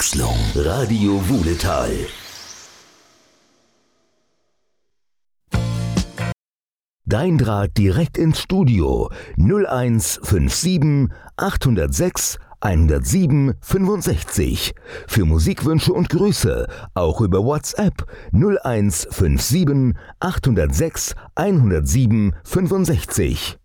Abwechslung. Radio Wuhletal. Dein Draht direkt ins Studio 0157 806 107 65. Für Musikwünsche und Grüße auch über WhatsApp 0157 806 107 65.